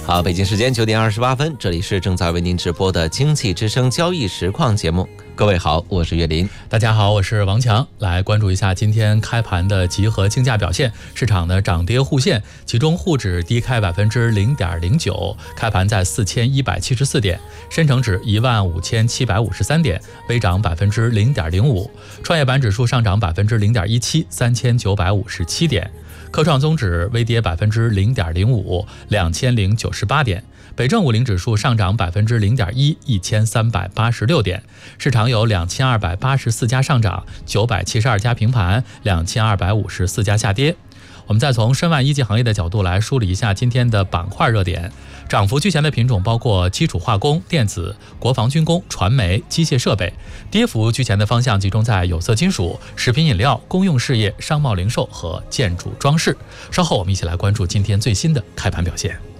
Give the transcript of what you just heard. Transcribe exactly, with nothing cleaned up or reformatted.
好，北京时间九点二十八分，这里是正在为您直播的经济之声交易实况节目。各位好，我是岳林。 大家好，我是王强。来关注一下今天开盘的集合竞价表现，市场的涨跌互现，其中沪指低开百分之零点零九，开盘在四千一百七十四点；深成指一万五千七百五十三点，微涨百分之零点零五；创业板指数上涨百分之零点一七，三千九百五十七点。科创综指微跌百分之零点零五，两千零九十八点；北证五零指数上涨百分之零点一，一千三百八十六点。市场有两千二百八十四家上涨，九百七十二家平盘，两千二百五十四家下跌。我们再从申万一级行业的角度来梳理一下今天的板块热点。涨幅居前的品种包括基础化工、电子、国防军工、传媒、机械设备；跌幅居前的方向集中在有色金属、食品饮料、公用事业、商贸零售和建筑装饰。稍后我们一起来关注今天最新的开盘表现。